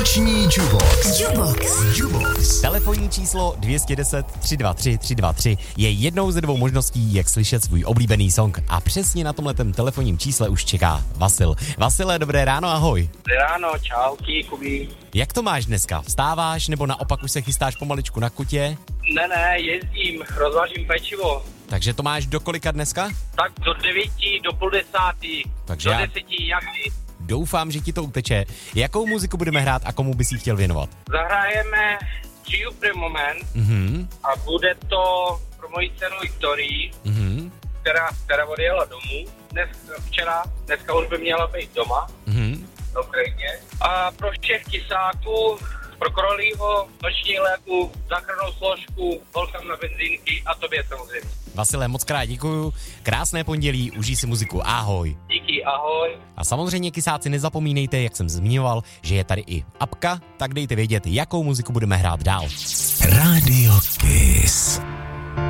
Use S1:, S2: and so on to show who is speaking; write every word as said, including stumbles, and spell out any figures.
S1: Noční Jubox.
S2: Jubox.
S1: Jubox.
S3: Telefonní číslo dvě deset tři dva tři tři dva tři je jednou ze dvou možností, jak slyšet svůj oblíbený song. A přesně na tomhletem telefonním čísle už čeká Vasil. Vasile, dobré ráno, ahoj.
S4: Dobré ráno, čauky, Kubí.
S3: Jak to máš dneska? Vstáváš nebo naopak už se chystáš pomaličku na kutě?
S4: Ne, ne, jezdím, rozvážím pečivo.
S3: Takže to máš do kolika dneska?
S4: Tak do devíti, do půl desátý,
S3: Takže
S4: do
S3: já-
S4: deseti, jak ty.
S3: Doufám, že ti to uteče. Jakou muziku budeme hrát a komu bys jí chtěl věnovat?
S4: Zahrajeme Žiju pro moment
S3: Mhm,
S4: a bude to pro moji cenu Viktorii,
S3: mhm,
S4: která, která odjela domů. Dnes, včera, dneska už by měla být doma,
S3: mhm.
S4: na Ukrajině. A pro všech tisáků, pro Krolího, noční léku, záchrannou složku, holkám na benzínky a tobě samozřejmě.
S3: Vasile, moc krát děkuju. Krásné pondělí, užij si muziku, ahoj.
S4: Díky, ahoj.
S3: A samozřejmě, kysáci, nezapomínejte, jak jsem zmiňoval, že je tady i apka, tak dejte vědět, jakou muziku budeme hrát dál.
S1: Radio Kiss.